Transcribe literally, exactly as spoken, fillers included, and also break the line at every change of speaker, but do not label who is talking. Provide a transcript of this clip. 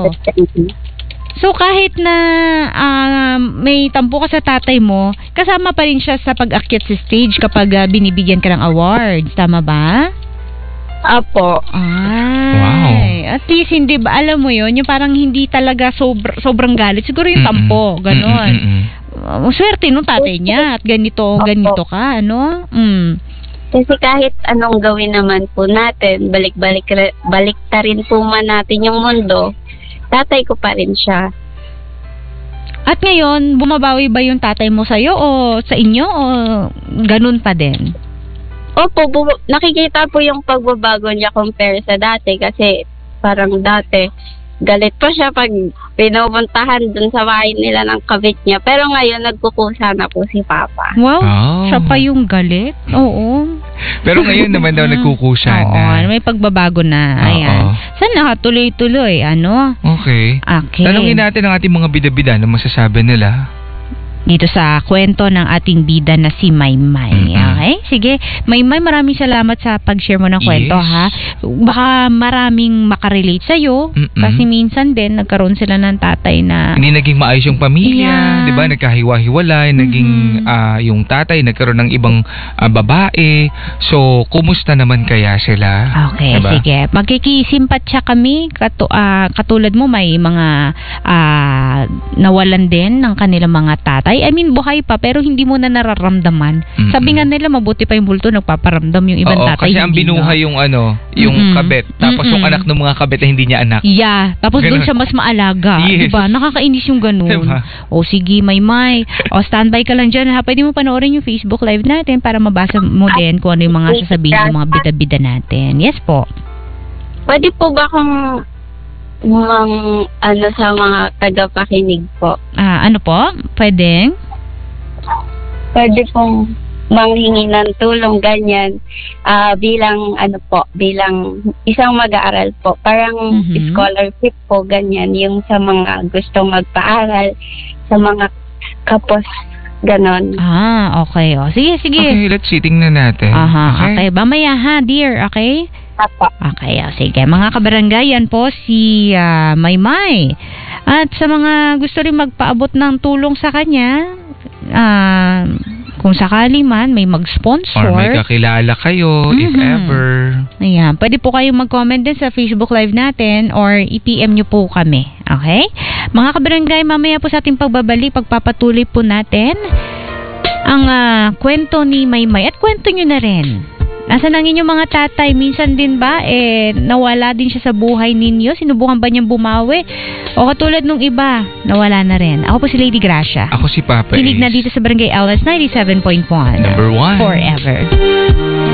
So kahit na uh, may tampo ka sa tatay mo, kasama pa rin siya sa pag-akyat sa stage kapag uh, binibigyan ka ng awards. Tama ba?
Apo.
Ay,
wow.
At least hindi ba, alam mo yun, yung parang hindi talaga sobr- sobrang galit. Siguro yung tampo, gano'n. Uh, swerte nung tatay niya at ganito, ganito ka, ano? Mm.
Kasi kahit anong gawin naman po natin, balik-balik balik ta rin po man natin yung mundo, tatay ko pa rin siya.
At ngayon, bumabawi ba yung tatay mo sa'yo o sa inyo o ganun pa din?
Opo, bu- nakikita po yung pagbabago niya compare sa dati kasi parang dati galit pa siya pag pinupuntahan dun sa bahay nila ng kabit niya. Pero ngayon, nagkukusa na po si Papa.
Wow,
oh.
Siya pa yung galit? Oo.
Pero ngayon naman daw nagkukusa na.
Oo, may pagbabago na.
Oo.
Ayan. Sana tuloy-tuloy, ano?
Okay.
Okay.
Tanungin natin ang ating mga bida-bida na masasabi nila
dito sa kwento ng ating bida na si Maymay.
Mm-hmm.
Okay? Sige. Maymay, maraming salamat sa pag-share mo ng kwento,
yes.
ha? Baka maraming makarelate sa'yo.
Mm-mm.
Kasi minsan din, nagkaroon sila ng tatay na
hindi naging maayos yung pamilya,
Yeah.
di ba? Nagkahiwa-hiwalay,
Mm-hmm.
naging uh, yung tatay nagkaroon ng ibang uh, babae. So, kumusta naman kaya sila?
Okay,
diba?
sige. Magkikisimpatya kami. Katu- uh, katulad mo, may mga uh, nawalan din ng kanilang mga tatay. I mean, buhay pa, pero hindi mo na nararamdaman.
Mm-mm.
Sabi nga nila, mabuti pa yung bulto, nagpaparamdam yung ibang
Oo,
tatay.
kasi ang
hindi
binuhay
na.
yung ano, yung
Mm-mm.
kabet. Tapos
Mm-mm.
yung anak ng mga kabet na hindi niya anak.
Yeah, tapos
Ganun.
doon siya mas maalaga.
Yes.
Diba? Nakakainis yung ganun.
Diba?
O sige, Maymay. O standby ka lang dyan, ha? Pwede mo panoorin yung Facebook Live natin para mabasa mo din kung ano yung mga sasabihin ng mga bida-bida natin. Yes po.
Pwede po ba kung mang, ano sa mga tagapakinig po?
Ah, ano po? Pwedeng?
Pwede pong manghingi ng tulong ganyan ah bilang ano po, bilang isang mag-aaral po. Parang
Mhm.
scholarship po ganyan yung sa mga gustong magpaaral, sa mga kapos ganon.
Ah, okay. O, sige, sige.
Okay, let's see. Tingnan natin.
Aha, okay. Mamaya ha, dear. Okay?
Apo.
Okay, o, sige. Mga kabarangay, yan po si uh, Maymay. At sa mga gusto rin magpaabot ng tulong sa kanya, ah... kung sakali man, may mag-sponsor.
Or may kakilala kayo, mm-hmm. if ever.
Ayan. Pwede po kayo mag-comment din sa Facebook Live natin or i-P M nyo po kami. Okay? Mga kabarangay, mamaya po sa ating pagbabalik, pagpapatuloy po natin ang uh, kwento ni Maymay at kwento nyo na rin. Nasaan ang inyong mga tatay? Minsan din ba, eh, nawala din siya sa buhay ninyo? Sinubukan ba niyang bumawi? O katulad nung iba, nawala na rin. Ako po si Lady Gracia.
Ako si Papa
Kinig
Ace.
na dito sa Barangay L S ninety-seven point one.
Number one.
Forever.